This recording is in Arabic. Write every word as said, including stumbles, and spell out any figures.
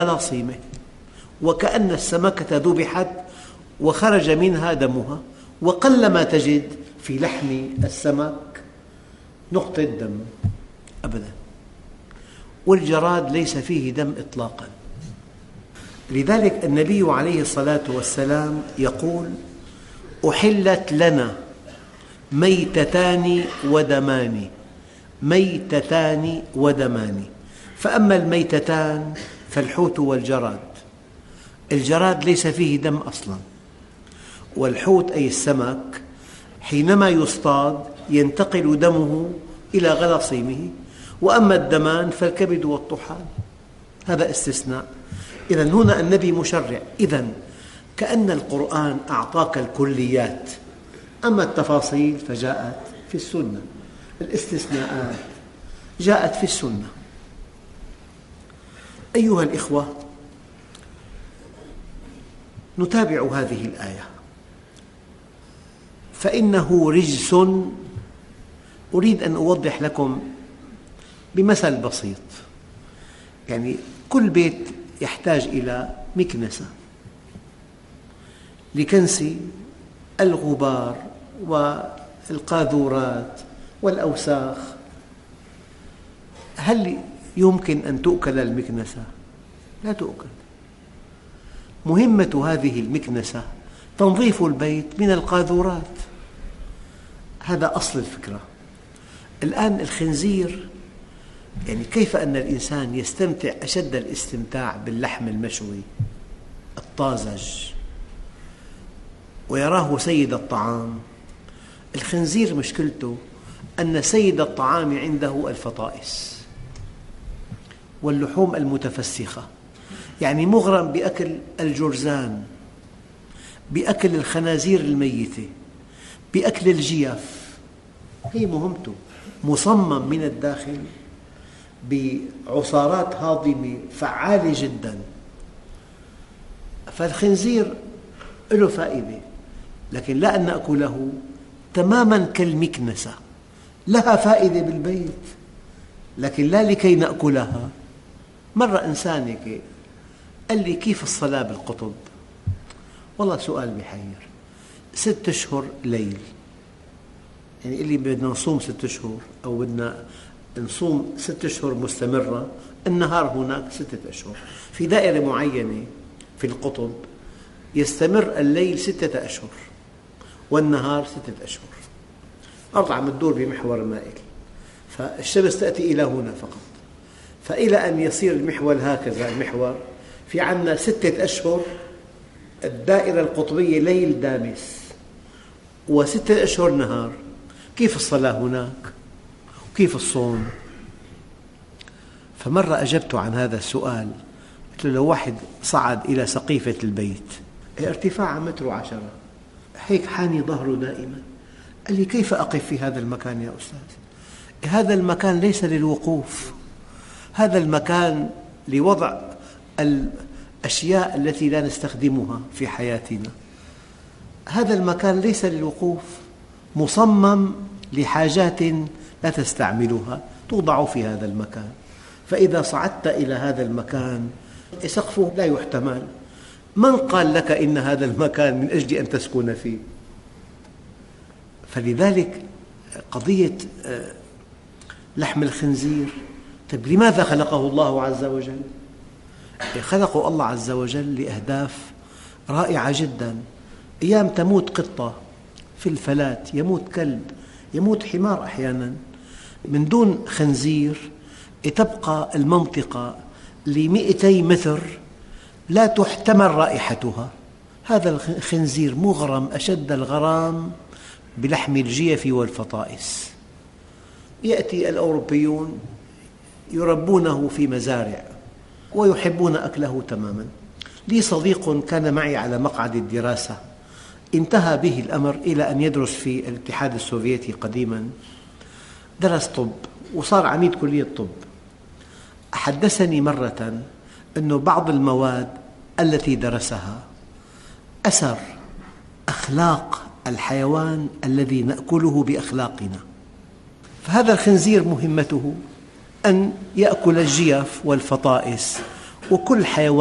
غلاصيمه، وكأن السمكة ذبحت وخرج منها دمها، وقلما تجد في لحم السمك نقطة دم أبدا. والجراد ليس فيه دم إطلاقا. لذلك النبي عليه الصلاة والسلام يقول: أحلت لنا ميتتان ودمان، ميتتان ودمان. فأما الميتتان فالحوت والجراد. الجراد ليس فيه دم أصلا، والحوت أي السمك حينما يصطاد ينتقل دمه إلى غلاصيمه. وأما الدمان فالكبد والطحال، هذا استثناء. إذن هنا النبي مشرع. إذن كأن القرآن أعطاك الكليات، أما التفاصيل فجاءت في السنة، الاستثناءات جاءت في السنة. أيها الإخوة، نتابع هذه الآية: فإنه رجس. أريد أن أوضح لكم بمثل بسيط. يعني كل بيت يحتاج إلى مكنسة لكنس الغبار والقاذورات والأوساخ. هل يمكن أن تؤكل المكنسة؟ لا تؤكل. مهمة هذه المكنسة تنظيف البيت من القاذورات. هذا أصل الفكرة. الآن الخنزير، يعني كيف أن الإنسان يستمتع أشد الاستمتاع باللحم المشوي الطازج ويراه سيد الطعام. الخنزير مشكلته أن سيد الطعام عنده الفطائس واللحوم المتفسخة، يعني مغرم بأكل الجرذان، بأكل الخنازير الميتة، بأكل الجيف. هي مهمته، مصمم من الداخل بعصارات هاضمة فعالة جدا. فالخنزير له فائدة، لكن لا أن نأكله تماما كالمكنسة. لها فائدة بالبيت لكن لا لكي نأكلها. مرة إنسان هيك قال لي: كيف الصلاة بالقطب؟ والله سؤال بيحير. ست أشهر ليل، يعني قال لي بدنا نصوم ست أشهر أو بدنا نصوم ست أشهر مستمرة. النهار هناك ستة أشهر في دائرة معينة في القطب، يستمر الليل ستة أشهر والنهار ستة أشهر. الأرض عم تدور بمحور مائل، فالشمس تأتي إلى هنا فقط. فإلى أن يصير المحور هكذا، المحور في عندنا ستة أشهر الدائرة القطبية ليل دامس وستة أشهر نهار. كيف الصلاة هناك؟ وكيف الصوم؟ فمرة أجبت عن هذا السؤال، قلت له: لو واحد صعد إلى سقيفة البيت ارتفاعها متر وعشرة، هيك حاني ظهره دائما. قال لي: كيف أقف في هذا المكان يا أستاذ؟ هذا المكان ليس للوقوف، هذا المكان لوضع الأشياء التي لا نستخدمها في حياتنا. هذا المكان ليس للوقوف، مصمم لحاجات لا تستعملها توضع في هذا المكان. فإذا صعدت إلى هذا المكان سقفه لا يحتمل. من قال لك إن هذا المكان من أجل أن تسكن فيه؟ فلذلك قضية لحم الخنزير، طيب لماذا خلقه الله عز وجل؟ خلقه الله عز وجل لأهداف رائعة جدا. أيام تموت قطة في الفلات، يموت كلب، يموت حمار أحيانا. من دون خنزير تبقى المنطقة لمئتي متر لا تحتمل رائحتها. هذا الخنزير مغرم أشد الغرام بلحم الجيف والفطائس. يأتي الأوروبيون يربونه في مزارع ويحبون أكله تماما. لي صديق كان معي على مقعد الدراسة، انتهى به الأمر إلى أن يدرس في الاتحاد السوفيتي قديما، درس طب وصار عميد كلية طب. حدثني مرة أن بعض المواد التي درسها أثر أخلاق الحيوان الذي نأكله بأخلاقنا. فهذا الخنزير مهمته أن يأكل الجيف والفطائس وكل حيوان